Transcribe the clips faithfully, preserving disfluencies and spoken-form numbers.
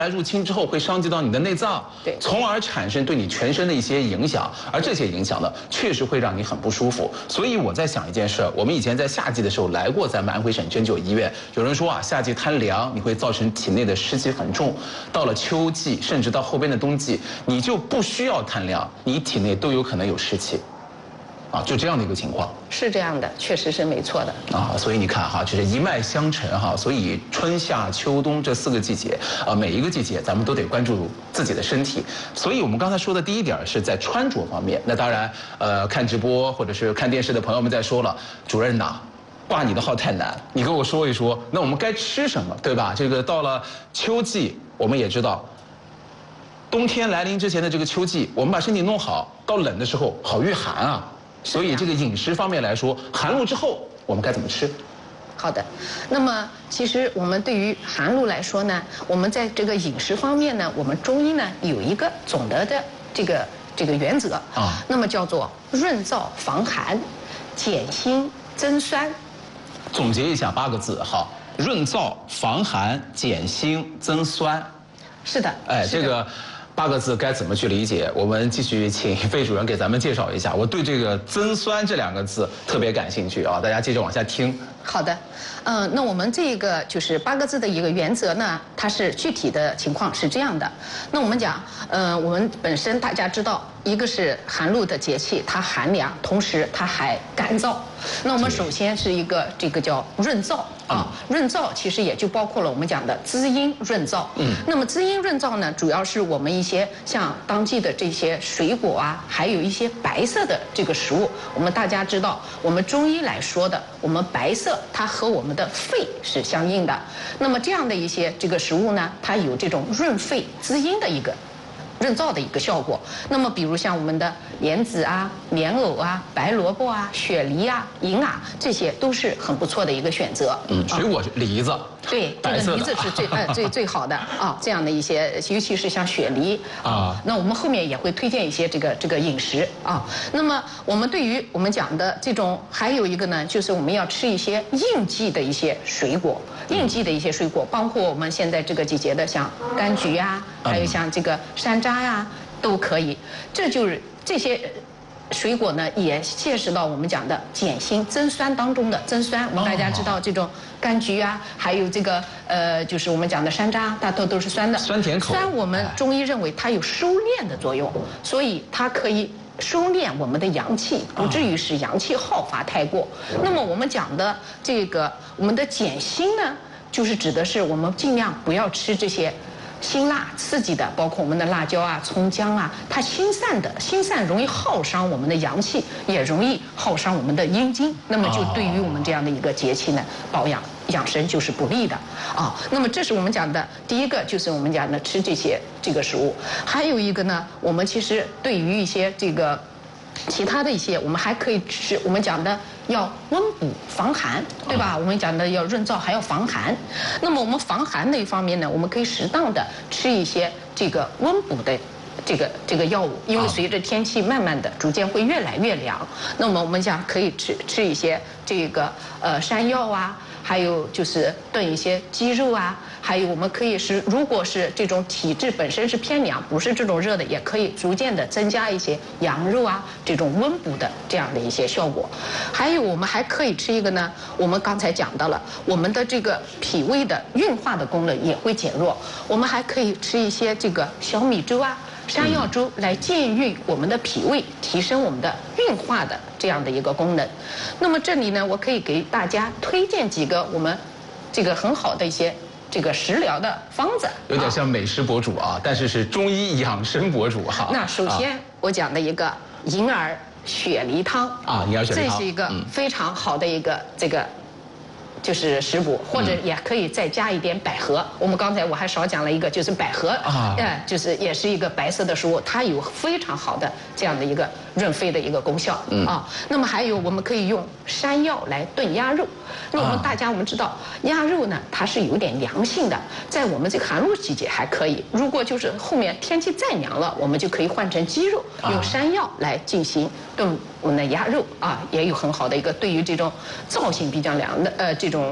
来入侵之后会伤及到你的内脏， 对， 从而产生对你全身的一些影响，而这些影响呢，确实会让你很不舒服。所以我在想一件事，我们以前在夏季的时候来过咱们安徽省针灸医院，有人说啊，夏季贪凉，你会造成体内的湿气很重，到了秋季，甚至到后边的冬季，你就不需要贪凉，你体内都有可能有湿气。啊，就这样的一个情况， 是这样的，确实是没错的啊。所以你看哈，就是一脉相承哈。所以春夏秋冬这四个季节啊，每一个季节咱们都得关注自己的身体。所以我们刚才说的第一点是在穿着方面。那当然，呃，看直播或者是看电视的朋友们在说了，主任呐，挂你的号太难，你跟我说一说，那我们该吃什么，对吧？这个到了秋季，我们也知道。冬天来临之前的这个秋季，我们把身体弄好，到冷的时候好御寒啊。所以这个饮食方面来说，寒露之后我们该怎么吃？ 好的，那么其实我们对于寒露来说呢，我们在这个饮食方面呢，我们中医呢有一个总的的这个这个原则啊，那么叫做润燥防寒，减辛增酸。 总结一下八个字哈：润燥防寒，减辛增酸。 是的， 哎，这个。八个字该怎么去理解？我们继续请费主任给咱们介绍一下。我对这个增酸这两个字特别感兴趣啊，大家接着往下听。 好的，嗯、呃，那我们这个就是八个字的一个原则呢，它是具体的情况是这样的。那我们讲，呃，我们本身大家知道，一个是寒露的节气，它寒凉，同时它还干燥。那我们首先是一个这个叫润燥啊，润燥其实也就包括了我们讲的滋阴润燥。嗯，那么滋阴润燥呢，主要是我们一些像当季的这些水果啊，还有一些白色的这个食物。我们大家知道，我们中医来说的，我们白色它和我们的肺是相应的。那么这样的一些这个食物呢，它有这种润肺滋阴的一个润燥的一个效果。那么比如像我们的莲子啊、莲藕啊、白萝卜啊、雪梨啊、银耳，这些都是很不错的一个选择。 嗯，水果梨子。 对，这个梨子是最呃最最好的啊，这样的一些，尤其是像雪梨啊，那我们后面也会推荐一些这个这个饮食啊。那么我们对于我们讲的这种，还有一个呢，就是我们要吃一些应季的一些水果，应季的一些水果，包括我们现在这个季节的像柑橘啊，还有像这个山楂呀，都可以。这就是这些。水果呢，也切实到我们讲的减辛增酸当中的增酸。我们大家知道，这种柑橘啊，还有这个呃，就是我们讲的山楂，大多都是酸的， 酸甜口。 酸我们中医认为它有收敛的作用，所以它可以收敛我们的阳气，不至于使阳气耗发太过。那么我们讲的这个我们的减辛呢，就是指的是我们尽量不要吃这些。辛辣刺激的，包括我们的辣椒啊、葱姜啊，它辛散的，辛散容易耗伤我们的阳气，也容易耗伤我们的阴经。那么就对于我们这样的一个节气呢，保养养生就是不利的啊。那么这是我们讲的第一个，就是我们讲的吃这些这个食物。还有一个呢，我们其实对于一些这个其他的一些，我们还可以吃我们讲的。要温补防寒，对吧？我们讲的要润燥，还要防寒。那么我们防寒那一方面呢，我们可以适当的吃一些这个温补的这个这个药物，因为随着天气慢慢的逐渐会越来越凉，那么我们讲可以吃吃一些这个呃山药啊，还有就是炖一些鸡肉啊。还有我们可以是，如果是这种体质本身是偏凉，不是这种热的，也可以逐渐的增加一些羊肉啊这种温补的这样的一些效果。还有我们还可以吃一个呢，我们刚才讲到了，我们的这个脾胃的运化的功能也会减弱，我们还可以吃一些这个小米粥啊、山药粥来健运我们的脾胃，提升我们的运化的这样的一个功能。那么这里呢，我可以给大家推荐几个我们这个很好的一些。这个食疗的方子有点像美食博主啊，但是是中医养生博主哈。 那首先我讲的一个银耳雪梨汤啊，银耳雪梨汤， 这是一个非常好的一个这个。就是食补，或者也可以再加一点百合。我们刚才我还少讲了一个，就是百合，哎，就是也是一个白色的食物，它有非常好的这样的一个润肺的一个功效啊。那么还有我们可以用山药来炖鸭肉。那我们大家我们知道鸭肉呢，它是有点凉性的，在我们这个寒露季节还可以。如果就是后面天气再凉了，我们就可以换成鸡肉，用山药来进行炖我们的鸭肉啊，也有很好的一个对于这种燥性比较凉的呃这种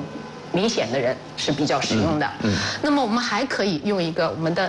明显的人是比较实用的。嗯，那么我们还可以用一个我们的